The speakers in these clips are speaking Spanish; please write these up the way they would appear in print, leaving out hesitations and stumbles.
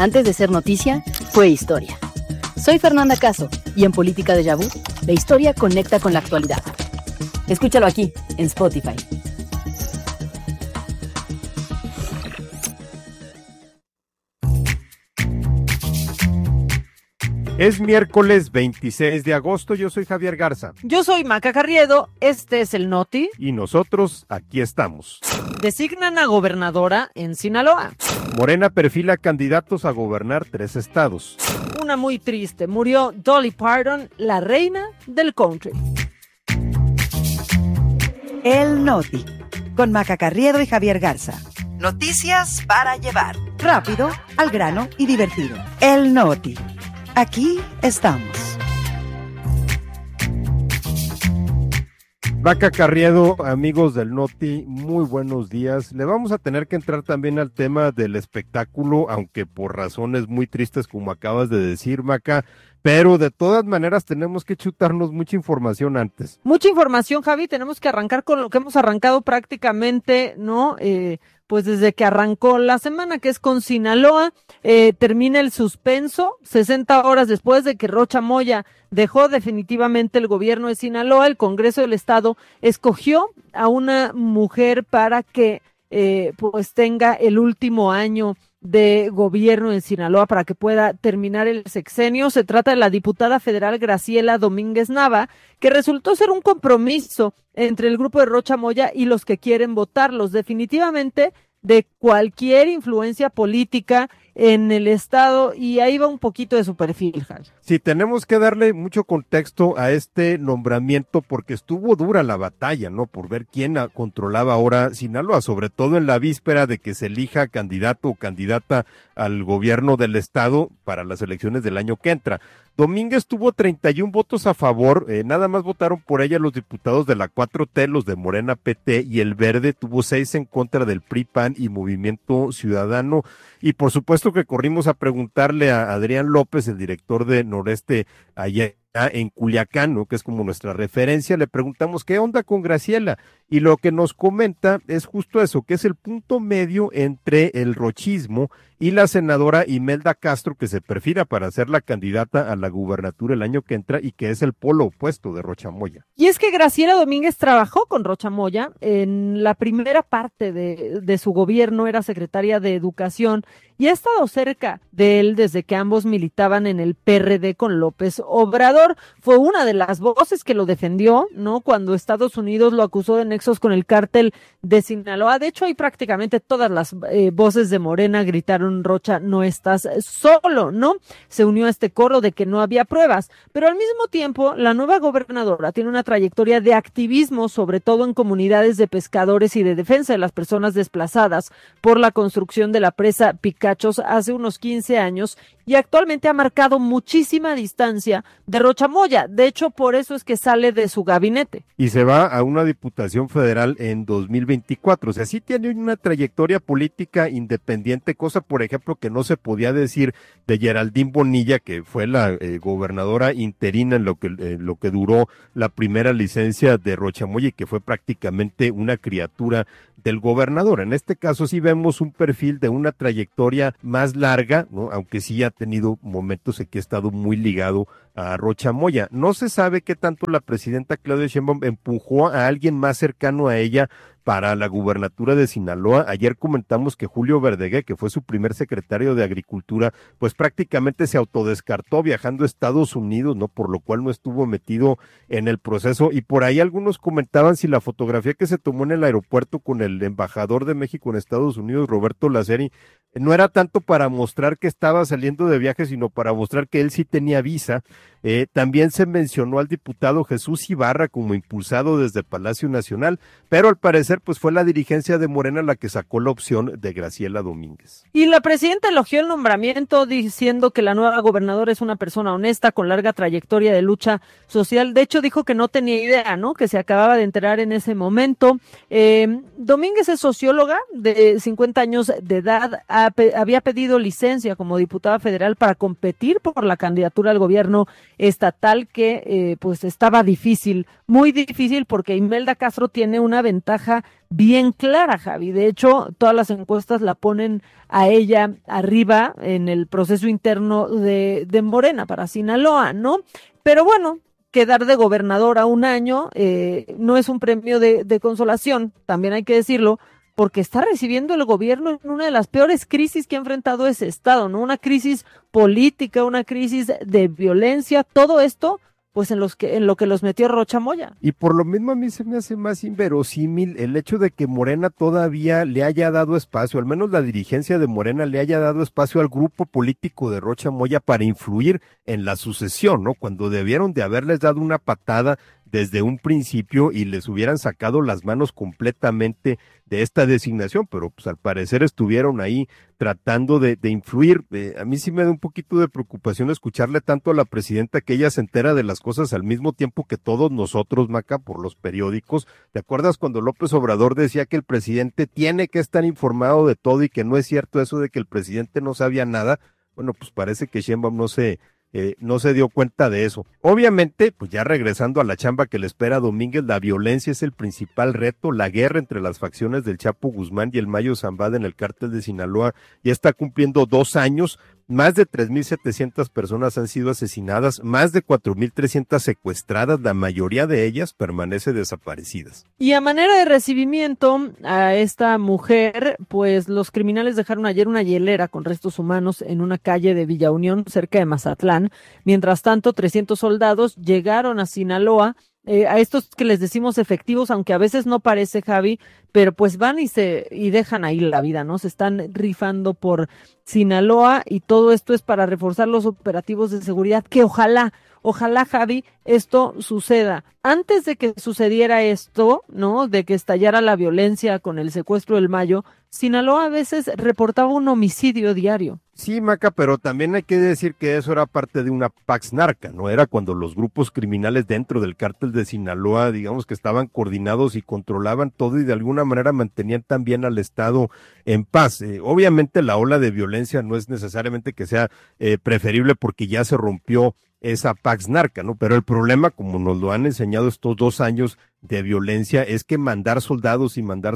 Antes de ser noticia, fue historia. Soy Fernanda Caso y en Política Déjà Vu, la historia conecta con la actualidad. Escúchalo aquí, en Spotify. Es miércoles 26 de agosto, yo soy Javier Garza. Yo soy Maca Carriedo, este es el Noti. Y nosotros aquí estamos. Designan a gobernadora en Sinaloa. Morena perfila candidatos a gobernar 3 estados. Una muy triste, murió Dolly Parton, la reina del country. El Noti, con Maca Carriedo y Javier Garza. Noticias para llevar. Rápido, al grano y divertido. El Noti. Aquí estamos. Maca Carriedo, amigos del Noti, muy buenos días. Le vamos a tener que entrar también al tema del espectáculo, aunque por razones muy tristes como acabas de decir, Maca, pero de todas maneras tenemos que chutarnos mucha información antes. Mucha información, Javi, tenemos que arrancar con lo que hemos arrancado prácticamente, ¿no? Pues desde que arrancó la semana, que es con Sinaloa, termina el suspenso, 60 horas después de que Rocha Moya dejó definitivamente el gobierno de Sinaloa. El Congreso del Estado escogió a una mujer para que pues tenga el último año de gobierno en Sinaloa para que pueda terminar el sexenio. Se trata de la diputada federal Graciela Domínguez Nava, que resultó ser un compromiso entre el grupo de Rocha Moya y los que quieren votarlos. Definitivamente de cualquier influencia política en el estado, y ahí va un poquito de su perfil, Javi. Sí, tenemos que darle mucho contexto a este nombramiento porque estuvo dura la batalla, ¿no? Por ver quién controlaba ahora Sinaloa, sobre todo en la víspera de que se elija candidato o candidata al gobierno del estado para las elecciones del año que entra. Domínguez tuvo 31 votos a favor, nada más votaron por ella los diputados de la 4T, los de Morena PT, y el Verde tuvo 6 en contra del PRI, PAN y Movimiento Ciudadano. Y por supuesto que corrimos a preguntarle a Adrián López, el director de Noreste allá en Culiacán, ¿no? Que es como nuestra referencia. Le preguntamos qué onda con Graciela, y lo que nos comenta es justo eso, que es el punto medio entre el rochismo y la senadora Imelda Castro, que se perfila para ser la candidata a la gubernatura el año que entra y que es el polo opuesto de Rocha Moya. Y es que Graciela Domínguez trabajó con Rocha Moya en la primera parte de su gobierno, era secretaria de Educación y ha estado cerca de él desde que ambos militaban en el PRD con López Obrador. Fue una de las voces que lo defendió, ¿no? Cuando Estados Unidos lo acusó de nexos con el cártel de Sinaloa. De hecho, ahí prácticamente todas las voces de Morena gritaron: Rocha, no estás solo, ¿no? Se unió a este coro de que no había pruebas, pero al mismo tiempo la nueva gobernadora tiene una trayectoria de activismo, sobre todo en comunidades de pescadores y de defensa de las personas desplazadas por la construcción de la presa Picachos hace unos 15 años, y actualmente ha marcado muchísima distancia de Rocha Moya. De hecho, por eso es que sale de su gabinete. Y se va a una diputación federal en 2024. O sea, sí tiene una trayectoria política independiente, cosa, por ejemplo, que no se podía decir de Geraldine Bonilla, que fue la gobernadora interina en lo que duró la primera licencia de Rocha Moya y que fue prácticamente una criatura del gobernador. En este caso sí vemos un perfil de una trayectoria más larga, ¿no? Aunque sí ha tenido momentos en que ha estado muy ligado a Rocha Moya. No se sabe qué tanto la presidenta Claudia Sheinbaum empujó a alguien más cercano a ella para la gubernatura de Sinaloa. Ayer comentamos que Julio Verdeguer, que fue su primer secretario de Agricultura, pues prácticamente se autodescartó viajando a Estados Unidos, ¿no? Por lo cual no estuvo metido en el proceso. Y por ahí algunos comentaban si la fotografía que se tomó en el aeropuerto con el embajador de México en Estados Unidos, Roberto Laceri, no era tanto para mostrar que estaba saliendo de viaje, sino para mostrar que él sí tenía visa. También se mencionó al diputado Jesús Ibarra como impulsado desde Palacio Nacional, pero al parecer pues fue la dirigencia de Morena la que sacó la opción de Graciela Domínguez. Y la presidenta elogió el nombramiento diciendo que la nueva gobernadora es una persona honesta con larga trayectoria de lucha social. De hecho, dijo que no tenía idea, ¿no? Que se acababa de enterar en ese momento. Domínguez es socióloga de 50 años de edad, ha había pedido licencia como diputada federal para competir por la candidatura al gobierno estatal, que pues estaba difícil, muy difícil, porque Imelda Castro tiene una ventaja bien clara, Javi. De hecho, todas las encuestas la ponen a ella arriba en el proceso interno de Morena para Sinaloa, ¿no? Pero bueno, quedar de gobernadora un año no es un premio de consolación, también hay que decirlo, porque está recibiendo el gobierno en una de las peores crisis que ha enfrentado ese estado, ¿no? Una crisis política, una crisis de violencia, todo esto pues en lo que los metió Rocha Moya. Y por lo mismo a mí se me hace más inverosímil el hecho de que Morena todavía le haya dado espacio, al menos la dirigencia de Morena le haya dado espacio al grupo político de Rocha Moya para influir en la sucesión, ¿no? Cuando debieron de haberles dado una patada desde un principio y les hubieran sacado las manos completamente de esta designación, pero pues al parecer estuvieron ahí tratando de influir. A mí sí me da un poquito de preocupación escucharle tanto a la presidenta, que ella se entera de las cosas al mismo tiempo que todos nosotros, Maca, por los periódicos. ¿Te acuerdas cuando López Obrador decía que el presidente tiene que estar informado de todo y que no es cierto eso de que el presidente no sabía nada? Bueno, pues parece que Sheinbaum no se dio cuenta de eso. Obviamente, pues ya regresando a la chamba que le espera a Domínguez, la violencia es el principal reto. La guerra entre las facciones del Chapo Guzmán y el Mayo Zambada en el cártel de Sinaloa ya está cumpliendo 2 años. Más de 3,700 personas han sido asesinadas, más de 4,300 secuestradas, la mayoría de ellas permanece desaparecidas. Y a manera de recibimiento a esta mujer, pues los criminales dejaron ayer una hielera con restos humanos en una calle de Villa Unión, cerca de Mazatlán. Mientras tanto, 300 soldados llegaron a Sinaloa, a estos que les decimos efectivos, aunque a veces no parece, Javi, pero pues van y dejan ahí la vida, ¿no? Se están rifando por Sinaloa, y todo esto es para reforzar los operativos de seguridad, que ojalá, Javi, esto suceda. Antes de que sucediera esto, ¿no? De que estallara la violencia con el secuestro del Mayo, Sinaloa a veces reportaba un homicidio diario. Sí, Maca, pero también hay que decir que eso era parte de una pax narca, ¿no? Era cuando los grupos criminales dentro del cártel de Sinaloa, digamos que estaban coordinados y controlaban todo y de alguna manera mantenían también al Estado en paz. Obviamente la ola de violencia no es necesariamente que sea preferible porque ya se rompió esa pax narca, ¿no? Pero el problema, como nos lo han enseñado estos 2 años de violencia, es que mandar soldados,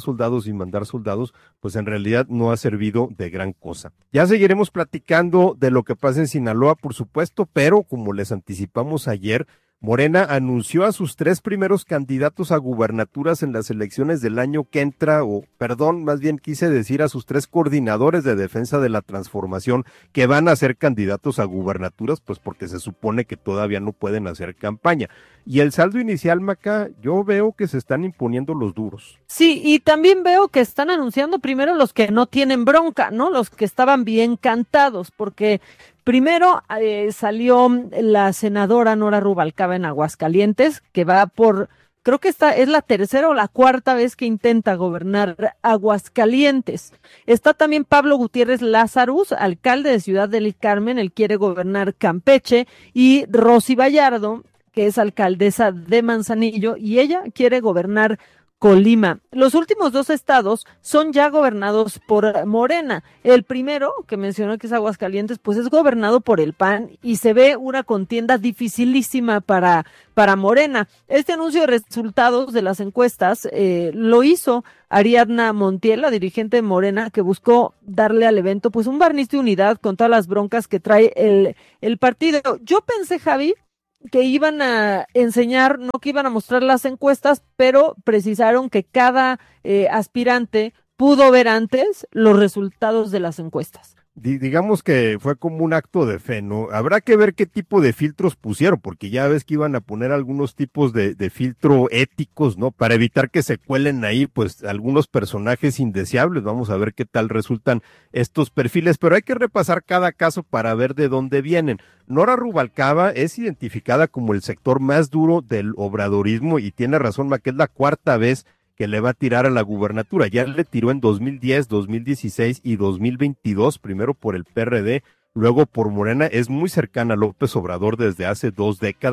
pues en realidad no ha servido de gran cosa. Ya seguiremos platicando de lo que pasa en Sinaloa, por supuesto, pero como les anticipamos ayer, Morena anunció a sus 3 primeros candidatos a gubernaturas en las elecciones del año que entra, más bien quise decir a sus 3 coordinadores de defensa de la transformación que van a ser candidatos a gubernaturas, pues porque se supone que todavía no pueden hacer campaña. Y el saldo inicial, Maca, yo veo que se están imponiendo los duros. Sí, y también veo que están anunciando primero los que no tienen bronca, ¿no? Los que estaban bien cantados, porque primero salió la senadora Nora Rubalcaba en Aguascalientes, que va por, creo que esta es la 3ª o la 4ª vez que intenta gobernar Aguascalientes. Está también Pablo Gutiérrez Lazarus, alcalde de Ciudad del Carmen, él quiere gobernar Campeche, y Rosy Vallardo, que es alcaldesa de Manzanillo, y ella quiere gobernar Colima. Los últimos 2 estados son ya gobernados por Morena. El primero, que mencionó que es Aguascalientes, pues es gobernado por el PAN, y se ve una contienda dificilísima para Morena. Este anuncio de resultados de las encuestas lo hizo Ariadna Montiel, la dirigente de Morena, que buscó darle al evento pues un barniz de unidad con todas las broncas que trae el partido. Yo pensé, Javi, que iban a enseñar, no que iban a mostrar las encuestas, pero precisaron que cada aspirante pudo ver antes los resultados de las encuestas. Digamos que fue como un acto de fe, ¿no? Habrá que ver qué tipo de filtros pusieron, porque ya ves que iban a poner algunos tipos de filtro éticos, ¿no? Para evitar que se cuelen ahí, pues, algunos personajes indeseables. Vamos a ver qué tal resultan estos perfiles, pero hay que repasar cada caso para ver de dónde vienen. Nora Rubalcaba es identificada como el sector más duro del obradorismo, y tiene razón, que es la 4ª vez que le va a tirar a la gubernatura. Ya le tiró en 2010, 2016 y 2022, primero por el PRD, luego por Morena. Es muy cercana a López Obrador desde hace 2 décadas,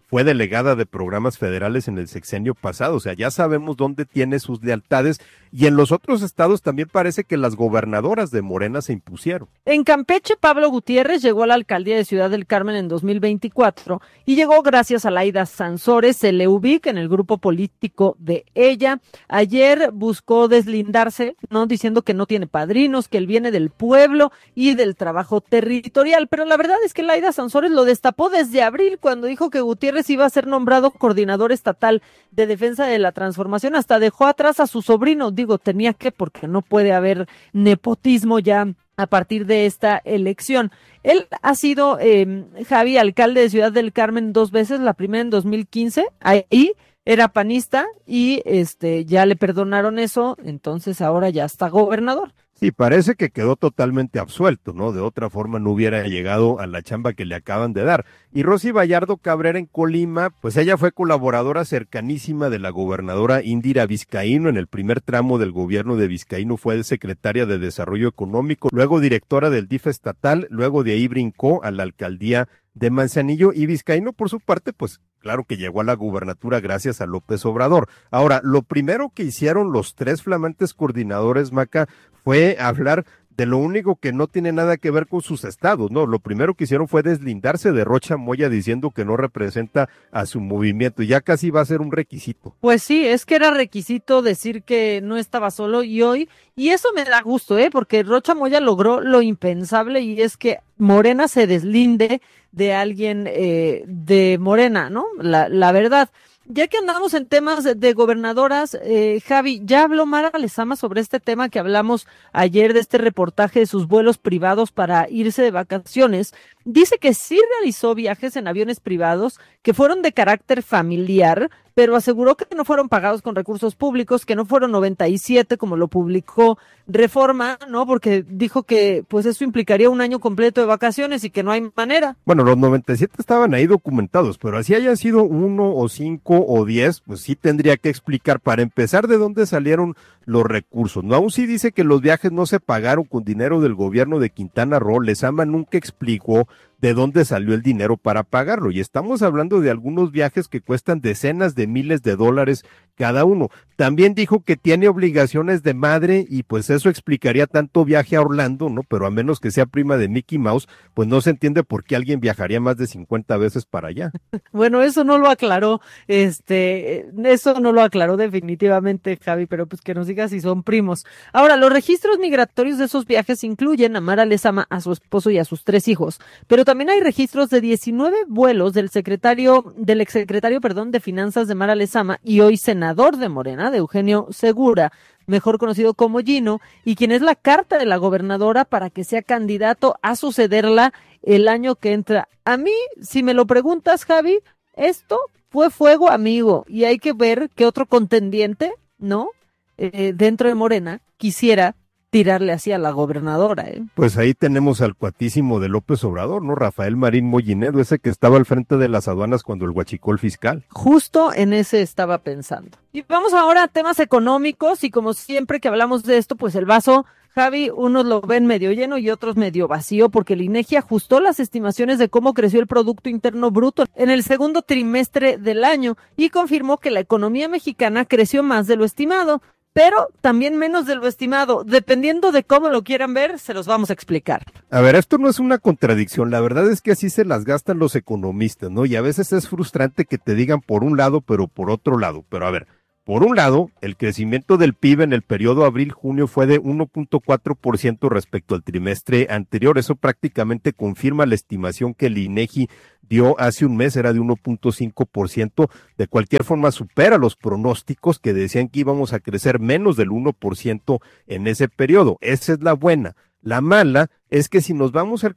fue delegada de programas federales en el sexenio pasado, o sea, ya sabemos dónde tiene sus lealtades, y en los otros estados también parece que las gobernadoras de Morena se impusieron. En Campeche, Pablo Gutiérrez llegó a la alcaldía de Ciudad del Carmen en 2024 y llegó gracias a Laida Sansores, se le ubica en el grupo político de ella. Ayer buscó deslindarse, ¿no? Diciendo que no tiene padrinos, que él viene del pueblo y del trabajo territorial, pero la verdad es que Laida Sansores lo destapó desde abril cuando dijo que Gutiérrez iba a ser nombrado coordinador estatal de defensa de la transformación, hasta dejó atrás a su sobrino, digo, tenía que, porque no puede haber nepotismo ya a partir de esta elección. Él ha sido, Javi, alcalde de Ciudad del Carmen 2 veces, la primera en 2015, ahí era panista y ya le perdonaron eso, entonces ahora ya está gobernador. Sí, parece que quedó totalmente absuelto, ¿no? De otra forma no hubiera llegado a la chamba que le acaban de dar. Y Rosy Vallardo Cabrera en Colima, pues ella fue colaboradora cercanísima de la gobernadora Indira Vizcaíno. En el primer tramo del gobierno de Vizcaíno fue secretaria de Desarrollo Económico, luego directora del DIF estatal, luego de ahí brincó a la alcaldía de Manzanillo, y Vizcaíno por su parte, pues claro que llegó a la gubernatura gracias a López Obrador. Ahora, lo primero que hicieron los 3 flamantes coordinadores, Maca, fue hablar de lo único que no tiene nada que ver con sus estados, ¿no? Lo primero que hicieron fue deslindarse de Rocha Moya diciendo que no representa a su movimiento, y ya casi va a ser un requisito. Pues sí, es que era requisito decir que no estaba solo, y eso me da gusto, porque Rocha Moya logró lo impensable, y es que Morena se deslinde de alguien de Morena, ¿no? La verdad. Ya que andamos en temas de gobernadoras, Javi, ya habló Mara Lezama sobre este tema que hablamos ayer de este reportaje de sus vuelos privados para irse de vacaciones. Dice que sí realizó viajes en aviones privados que fueron de carácter familiar, pero aseguró que no fueron pagados con recursos públicos, que no fueron 97 como lo publicó Reforma, ¿no? Porque dijo que pues eso implicaría un año completo de vacaciones y que no hay manera. Bueno, los 97 estaban ahí documentados, pero así hayan sido 1 o 5 o 10, pues sí tendría que explicar para empezar de dónde salieron los recursos, ¿no? Aún sí dice que los viajes no se pagaron con dinero del gobierno de Quintana Roo. Lezama nunca explicó de dónde salió el dinero para pagarlo, y estamos hablando de algunos viajes que cuestan decenas de miles de dólares cada uno. También dijo que tiene obligaciones de madre, y pues eso explicaría tanto viaje a Orlando, ¿no? Pero a menos que sea prima de Mickey Mouse, pues no se entiende por qué alguien viajaría más de 50 veces para allá. Bueno, eso no lo aclaró, eso no lo aclaró definitivamente, Javi, pero pues que nos diga si son primos. Ahora, los registros migratorios de esos viajes incluyen a Mara Lezama, a su esposo y a sus 3 hijos, pero también hay registros de 19 vuelos del exsecretario de Finanzas de Mara Lezama y hoy senador de Morena, de Eugenio Segura, mejor conocido como Gino, y quien es la carta de la gobernadora para que sea candidato a sucederla el año que entra. A mí, si me lo preguntas, Javi, esto fue fuego amigo, y hay que ver qué otro contendiente, ¿no? Dentro de Morena quisiera tirarle así a la gobernadora, Pues ahí tenemos al cuatísimo de López Obrador, ¿no? Rafael Marín Mollinedo, ese que estaba al frente de las aduanas cuando el huachicol fiscal. Justo en ese estaba pensando. Y vamos ahora a temas económicos, y como siempre que hablamos de esto, pues el vaso, Javi, unos lo ven medio lleno y otros medio vacío, porque el INEGI ajustó las estimaciones de cómo creció el Producto Interno Bruto en el segundo trimestre del año y confirmó que la economía mexicana creció más de lo estimado, pero también menos de lo estimado. Dependiendo de cómo lo quieran ver, se los vamos a explicar. A ver, esto no es una contradicción, la verdad es que así se las gastan los economistas, ¿no? Y a veces es frustrante que te digan por un lado, pero por otro lado. Pero a ver, por un lado, el crecimiento del PIB en el periodo abril-junio fue de 1.4% respecto al trimestre anterior. Eso prácticamente confirma la estimación que el INEGI dio hace un mes, era de 1.5%. De cualquier forma, supera los pronósticos que decían que íbamos a crecer menos del 1% en ese periodo. Esa es la buena. La mala es que si nos vamos al